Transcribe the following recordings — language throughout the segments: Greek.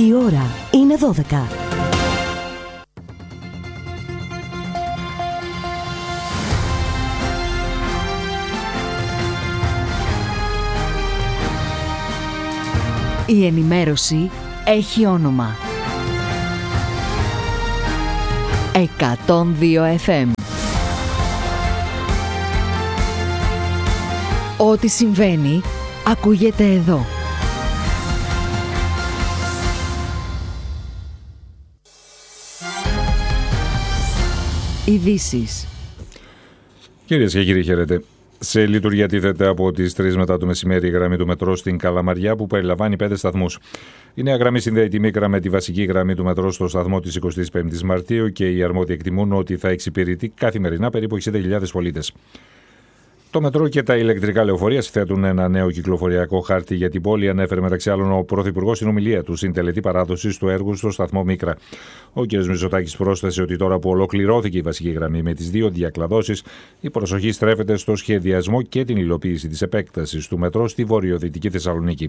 Η ώρα είναι 12. Η ενημέρωση έχει όνομα. 102 FM. Ό,τι συμβαίνει, ακούγεται εδώ. Ειδήσεις. Κυρίες και κύριοι, χαίρετε. Σε λειτουργία τίθεται από τις 3 μετά το μεσημέρι η γραμμή του μετρό στην Καλαμαριά, που περιλαμβάνει 5 σταθμούς. Η νέα γραμμή συνδέει τη Μίκρα με τη βασική γραμμή του μετρό στο σταθμό της 25ης Μαρτίου και οι αρμόδιοι εκτιμούν ότι θα εξυπηρετεί καθημερινά περίπου 60.000 πολίτες. Το μετρό και τα ηλεκτρικά λεωφορεία θέτουν ένα νέο κυκλοφοριακό χάρτη για την πόλη, ανέφερε μεταξύ άλλων ο Πρωθυπουργός στην ομιλία του στην τελετή παράδοση του έργου στο σταθμό Μίκρα. Ο κ. Μητσοτάκης πρόσθεσε ότι τώρα που ολοκληρώθηκε η βασική γραμμή με τις 2 διακλαδώσεις, η προσοχή στρέφεται στο σχεδιασμό και την υλοποίηση της επέκτασης του μετρό στη βορειοδυτική Θεσσαλονίκη.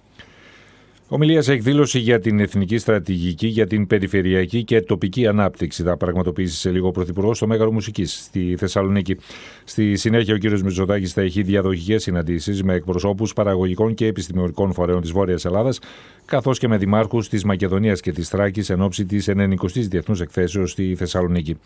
Ομιλία σε εκδήλωση για την Εθνική Στρατηγική για την Περιφερειακή και Τοπική Ανάπτυξη θα πραγματοποιήσει σε λίγο ο Πρωθυπουργός στο Μέγαρο Μουσικής στη Θεσσαλονίκη. Στη συνέχεια, ο κ. Μητσοτάκης θα έχει διαδοχικές συναντήσεις με εκπροσώπους παραγωγικών και επιστημονικών φορέων της Βόρειας Ελλάδας, καθώς και με δημάρχους της Μακεδονίας και της Θράκης εν ώψη της 90ης Διεθνούς Εκθέσεως στη Θεσσαλονίκη.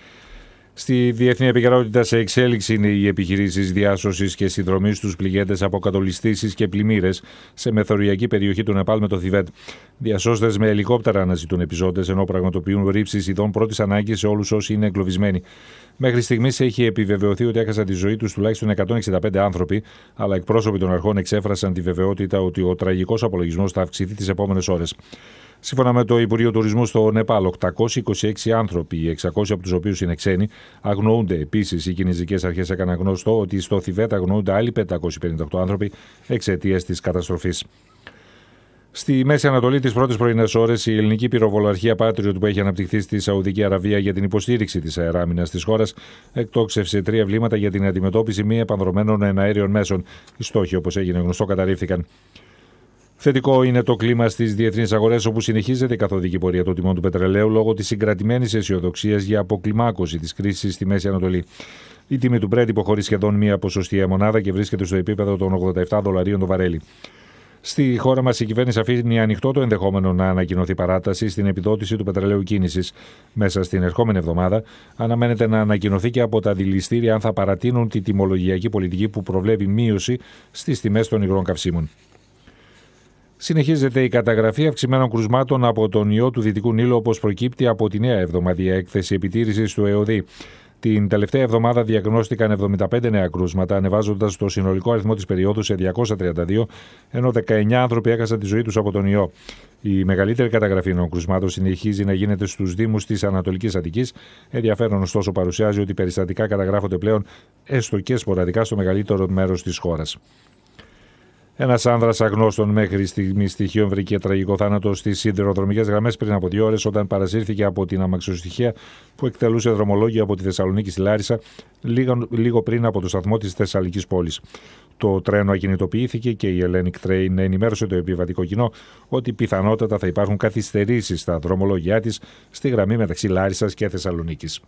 Στη διεθνή επικαιρότητα σε εξέλιξη είναι οι επιχειρήσεις διάσωσης και συνδρομής στους πληγέντες από κατολιστήσεις και πλημμύρες σε μεθοριακή περιοχή του Νεπάλ με το Θιβέτ. Διασώστες με ελικόπτερα αναζητούν επιζώντες, ενώ πραγματοποιούν ρήψεις ειδών πρώτης ανάγκης σε όλους όσοι είναι εγκλωβισμένοι. Μέχρι στιγμής έχει επιβεβαιωθεί ότι έχασαν τη ζωή τους τουλάχιστον 165 άνθρωποι, αλλά εκπρόσωποι των αρχών εξέφρασαν τη βεβαιότητα ότι ο τραγικός απολογισμός θα αυξηθεί τις επόμενες ώρες. Σύμφωνα με το Υπουργείο Τουρισμού στο Νεπάλ, 826 άνθρωποι, 600 από τους οποίους είναι ξένοι, αγνοούνται. Επίσης, οι κινεζικές αρχές έκαναν γνωστό ότι στο Θιβέτ αγνοούνται άλλοι 558 άνθρωποι εξαιτίας της καταστροφής. Στη Μέση Ανατολή, τις πρώτες πρωινές ώρες, η ελληνική πυροβολαρχία Patriot που έχει αναπτυχθεί στη Σαουδική Αραβία για την υποστήριξη της αεράμινας της χώρας εκτόξευσε 3 βλήματα για την αντιμετώπιση μη επανδρομένων εναέριων μέσων. Οι στόχοι, όπως έγινε γνωστό, καταρρίφθηκαν. Θετικό είναι το κλίμα στις διεθνείς αγορές, όπου συνεχίζεται η καθοδική πορεία των τιμών του πετρελαίου λόγω της συγκρατημένης αισιοδοξίας για αποκλιμάκωση της κρίσης στη Μέση Ανατολή. Η τιμή του Brent υποχωρεί σχεδόν μία ποσοστιαία μονάδα και βρίσκεται στο επίπεδο των $87 το βαρέλι. Στη χώρα μας, η κυβέρνηση αφήνει ανοιχτό το ενδεχόμενο να ανακοινωθεί παράταση στην επιδότηση του πετρελαίου κίνησης. Μέσα στην ερχόμενη εβδομάδα αναμένεται να ανακοινωθεί και από τα δηληστήρια αν θα παρατείνουν τη τιμολογιακή πολιτική που προβλέπει μείωση στις τιμές των υγρών καυσίμων. Συνεχίζεται η καταγραφή αυξημένων κρουσμάτων από τον ιό του Δυτικού Νείλου, όπως προκύπτει από τη νέα εβδομαδιαία έκθεση επιτήρησης του ΕΟΔΗ. Την τελευταία εβδομάδα διαγνώστηκαν 75 νέα κρούσματα, ανεβάζοντας το συνολικό αριθμό της περίοδου σε 232, ενώ 19 άνθρωποι έχασαν τη ζωή τους από τον ιό. Η μεγαλύτερη καταγραφή νέων κρουσμάτων συνεχίζει να γίνεται στους δήμους της Ανατολικής Αττικής. Ενδιαφέρον, ωστόσο, παρουσιάζει ότι περιστατικά καταγράφονται πλέον έστω και σποραδικά στο μεγαλύτερο μέρος της χώρας. Ένας άνδρας αγνώστων μέχρι στιγμή στοιχείων βρήκε τραγικό θάνατο στις σιδηροδρομικές γραμμές πριν από 2 ώρες, όταν παρασύρθηκε από την αμαξοστοιχεία που εκτελούσε δρομολόγιο από τη Θεσσαλονίκη στη Λάρισα λίγο πριν από το σταθμό της Θεσσαλικής πόλης. Το τρένο ακινητοποιήθηκε και η Hellenic Train ενημέρωσε το επιβατικό κοινό ότι πιθανότατα θα υπάρχουν καθυστερήσεις στα δρομολόγια της στη γραμμή μεταξύ Λάρισσας και Θεσσαλονίκης.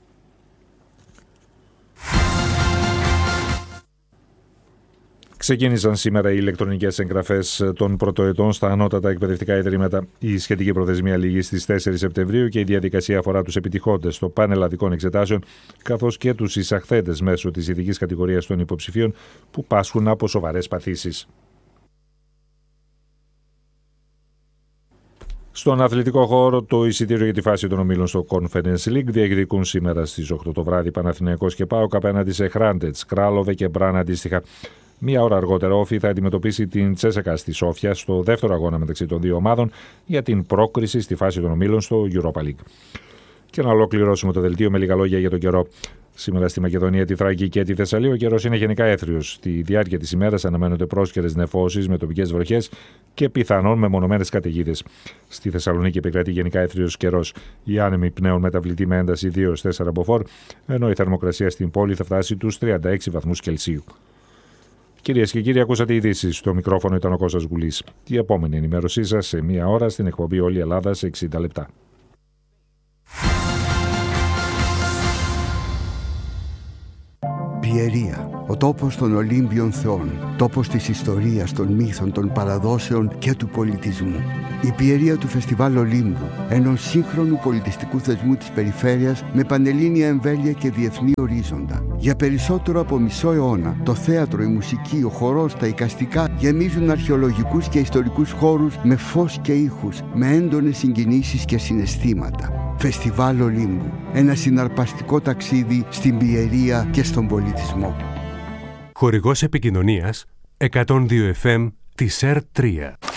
Ξεκίνησαν σήμερα οι ηλεκτρονικές εγγραφές των πρωτοετών στα ανώτατα εκπαιδευτικά ιδρύματα. Η σχετική προθεσμία λήγει στις 4 Σεπτεμβρίου και η διαδικασία αφορά τους επιτυχόντες των πανελλαδικών εξετάσεων, καθώς και τους εισαχθέντες μέσω της ειδικής κατηγορίας των υποψηφίων που πάσχουν από σοβαρές παθήσεις. Στον αθλητικό χώρο, το εισιτήριο για τη φάση των ομίλων στο Conference League διεκδικούν σήμερα στις 8 το βράδυ Παναθηναϊκός και ΠΑΟΚ απέναντι σε Χράντετς, Κράλοβε και Μπραν αντίστοιχα. Μία ώρα αργότερα, ο Όφη θα αντιμετωπίσει την Τσέσσεκα στη Σόφια στο δεύτερο αγώνα μεταξύ των δύο ομάδων για την πρόκριση στη φάση των ομίλων στο Europa League. Και να ολοκληρώσουμε το δελτίο με λίγα λόγια για τον καιρό. Σήμερα στη Μακεδονία, τη Θράκη και τη Θεσσαλία ο καιρός είναι γενικά έθριος. Στη διάρκεια της ημέρας αναμένονται πρόσκαιρες νεφώσεις με τοπικές βροχές και πιθανόν μεμονωμένες καταιγίδες. Στη Θεσσαλονίκη επικρατεί γενικά έθριος καιρός. Οι άνεμοι πνέουν μεταβλητοί με ένταση 2-4 μποφόρ, ενώ η θερμοκρασία στην πόλη θα φτάσει τους 36 βαθμούς Κελσίου. Και Κυρίες και κύριοι, ακούσατε ειδήσεις. Στο μικρόφωνο ήταν ο Κώστας Γουλής. Η επόμενη ενημέρωσή σας σε μία ώρα στην εκπομπή Όλη η Ελλάδα σε 60 λεπτά. Πιερία, ο τόπος των Ολύμπιων θεών, τόπος της ιστορίας, των μύθων, των παραδόσεων και του πολιτισμού. Η Πιερία του Φεστιβάλ Ολύμπου, ενός σύγχρονου πολιτιστικού θεσμού της περιφέρειας με πανελλήνια εμβέλεια και διεθνή ορίζοντα. Για περισσότερο από μισό αιώνα, το θέατρο, η μουσική, ο χορός, τα εικαστικά γεμίζουν αρχαιολογικούς και ιστορικούς χώρους με φως και ήχους, με έντονες συγκινήσεις και συναισθήματα. Φεστιβάλ Ολύμπου, ένα συναρπαστικό ταξίδι στην Πιερία και στον πολιτισμό. Χορηγός επικοινωνίας 102 FM της ΕΡΤ3.